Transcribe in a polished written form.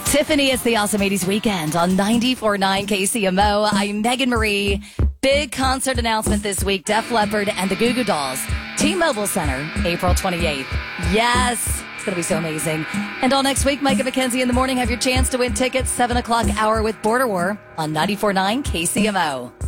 Tiffany, it's the Awesome 80s Weekend on 94.9 KCMO. I'm Megan Marie. Big concert announcement this week. Def Leppard and the Goo Goo Dolls. T-Mobile Center, April 28th. Yes, it's going to be so amazing. And all next week, Mike and Mackenzie in the morning have your chance to win tickets. 7 o'clock hour with Border War on 94.9 KCMO.